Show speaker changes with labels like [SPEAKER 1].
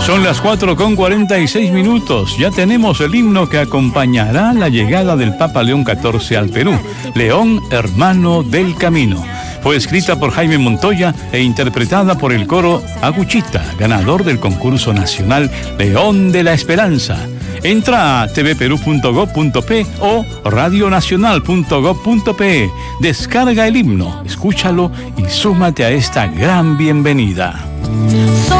[SPEAKER 1] Son las 4:46. Ya tenemos el himno que acompañará la llegada del Papa León XIV al Perú, León, hermano del camino. Fue escrita por Jaime Montoya e interpretada por el coro Aguchita, ganador del concurso nacional León de la Esperanza. Entra a tvperú.gov.pe o radionacional.gov.pe. Descarga el himno, escúchalo y súmate a esta gran bienvenida.